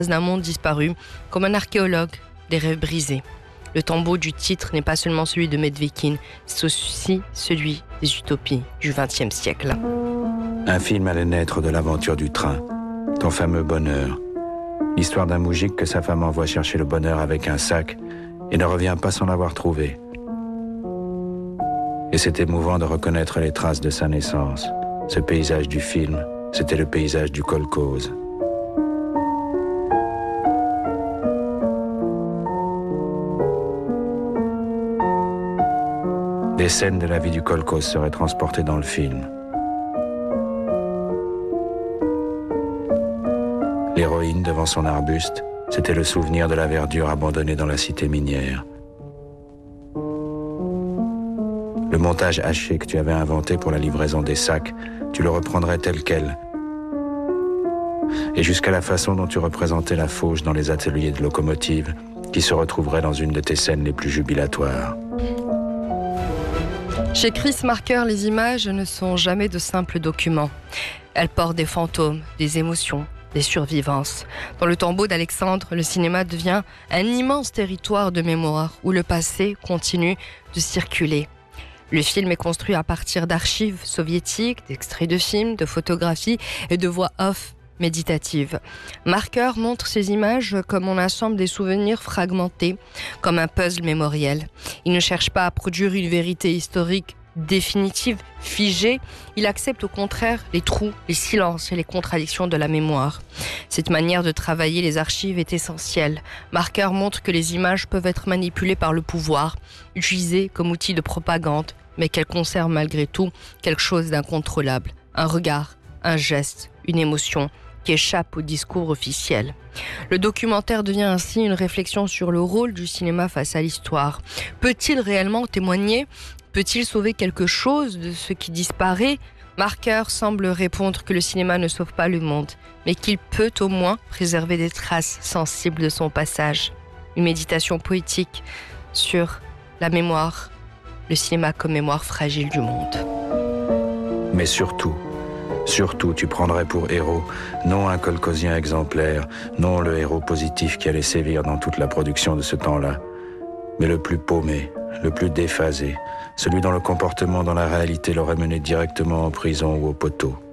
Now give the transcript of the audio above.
d'un monde disparu, comme un archéologue des rêves brisés. Le tombeau du titre n'est pas seulement celui de Médvedkin, c'est aussi celui des utopies du XXe siècle. Un film allait naître de l'aventure du train, ton fameux bonheur. L'histoire d'un moujik que sa femme envoie chercher le bonheur avec un sac et ne revient pas sans l'avoir trouvé. Et c'est émouvant de reconnaître les traces de sa naissance. Ce paysage du film, c'était le paysage du kolkhoze. Des scènes de la vie du kolkhoze seraient transportées dans le film. L'héroïne devant son arbuste, c'était le souvenir de la verdure abandonnée dans la cité minière. Le montage haché que tu avais inventé pour la livraison des sacs, tu le reprendrais tel quel. Et jusqu'à la façon dont tu représentais la fauche dans les ateliers de locomotives, qui se retrouverait dans une de tes scènes les plus jubilatoires. Chez Chris Marker, les images ne sont jamais de simples documents. Elles portent des fantômes, des émotions, des survivances. Dans le tombeau d'Alexandre, le cinéma devient un immense territoire de mémoire où le passé continue de circuler. Le film est construit à partir d'archives soviétiques, d'extraits de films, de photographies et de voix off méditatives. Marker montre ces images comme on assemble des souvenirs fragmentés, comme un puzzle mémoriel. Il ne cherche pas à produire une vérité historique définitive, figée. Il accepte au contraire les trous, les silences et les contradictions de la mémoire. Cette manière de travailler les archives est essentielle. Marker montre que les images peuvent être manipulées par le pouvoir, utilisées comme outil de propagande, mais qu'elles conservent malgré tout quelque chose d'incontrôlable. Un regard, un geste, une émotion qui échappe au discours officiel. Le documentaire devient ainsi une réflexion sur le rôle du cinéma face à l'histoire. Peut-il réellement témoigner ? Peut-il sauver quelque chose de ce qui disparaît ? Marker semble répondre que le cinéma ne sauve pas le monde, mais qu'il peut au moins préserver des traces sensibles de son passage. Une méditation poétique sur la mémoire, le cinéma comme mémoire fragile du monde. Mais surtout, tu prendrais pour héros, non un kolkhozien exemplaire, non le héros positif qui allait sévir dans toute la production de ce temps-là, mais le plus paumé, le plus déphasé, celui dont le comportement dans la réalité l'aurait mené directement en prison ou au poteau.